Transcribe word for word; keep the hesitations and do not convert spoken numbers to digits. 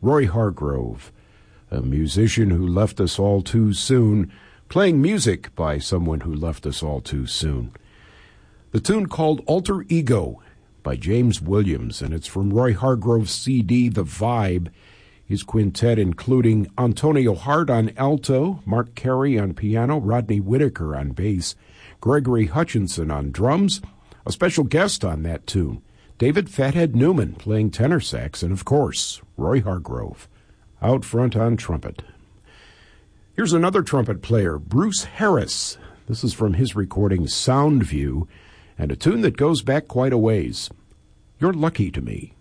Roy Hargrove, a musician who left us all too soon, playing music by someone who left us all too soon. The tune called Alter Ego by James Williams, and it's from Roy Hargrove's C D, The Vibe. His quintet including Antonio Hart on alto, Mark Carey on piano, Rodney Whitaker on bass, Gregory Hutchinson on drums, a special guest on that tune, David Fathead Newman playing tenor sax, and of course, Roy Hargrove out front on trumpet. Here's another trumpet player, Bruce Harris. This is from his recording Sound View, and a tune that goes back quite a ways. You're Lucky to Me.